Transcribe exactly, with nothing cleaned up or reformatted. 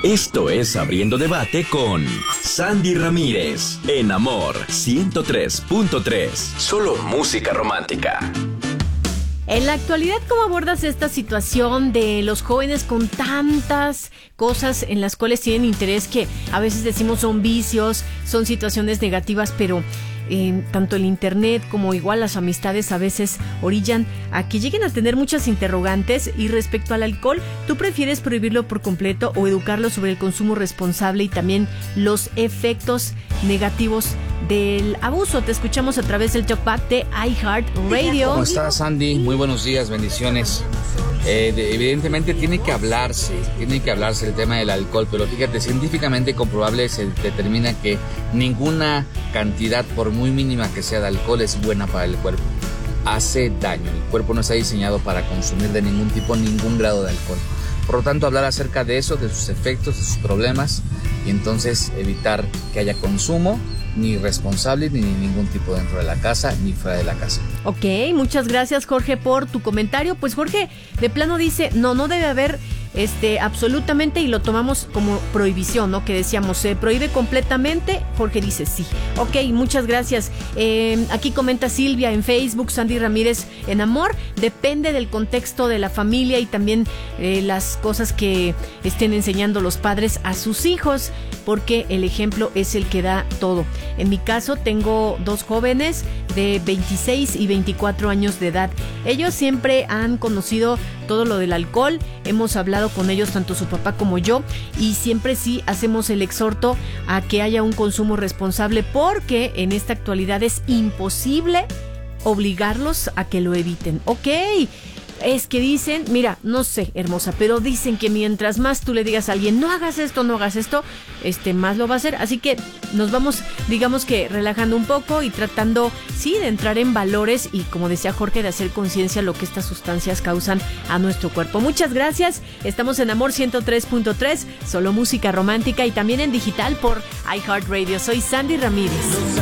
Esto es Abriendo Debate con Sandy Ramírez, en Amor ciento tres punto tres. Solo música romántica. En la actualidad, ¿cómo abordas esta situación de los jóvenes con tantas cosas en las cuales tienen interés que a veces decimos son vicios, son situaciones negativas, pero eh, tanto el internet como igual las amistades a veces orillan a que lleguen a tener muchas interrogantes? Y respecto al alcohol, ¿tú prefieres prohibirlo por completo o educarlos sobre el consumo responsable y también los efectos negativos del abuso? Te escuchamos a través del Talkback de iHeartRadio. ¿Cómo estás, Sandy? Muy buenos días, bendiciones. Eh, de, evidentemente tiene que hablarse, tiene que hablarse el tema del alcohol, pero fíjate, científicamente comprobable se determina que ninguna cantidad, por muy mínima que sea de alcohol, es buena para el cuerpo. Hace daño, el cuerpo no está diseñado para consumir de ningún tipo, ningún grado de alcohol. Por lo tanto, hablar acerca de eso, de sus efectos, de sus problemas, y entonces evitar que haya consumo ni irresponsable ni ningún tipo dentro de la casa ni fuera de la casa. Ok, muchas gracias, Jorge, por tu comentario. Pues Jorge de plano dice, no, no debe haber este absolutamente, y lo tomamos como prohibición, ¿no? Que decíamos, se prohíbe completamente. Jorge dice sí. Ok, muchas gracias. Eh, aquí comenta Silvia en Facebook, Sandy Ramírez en Amor, depende del contexto de la familia y también eh, las cosas que estén enseñando los padres a sus hijos, porque el ejemplo es el que da todo. En mi caso tengo dos jóvenes de veintiséis y veinticuatro años de edad. Ellos siempre han conocido todo lo del alcohol, hemos hablado con ellos, tanto su papá como yo, y siempre sí hacemos el exhorto a que haya un consumo responsable, porque en esta actualidad es imposible obligarlos a que lo eviten. Ok, es que dicen, mira, no sé, hermosa, pero dicen que mientras más tú le digas a alguien, no hagas esto, no hagas esto, este, más lo va a hacer. Así que nos vamos, digamos que relajando un poco y tratando, sí, de entrar en valores y, como decía Jorge, de hacer conciencia lo que estas sustancias causan a nuestro cuerpo. Muchas gracias. Estamos en Amor ciento tres punto tres, solo música romántica, y también en digital por iHeartRadio. Soy Sandy Ramírez.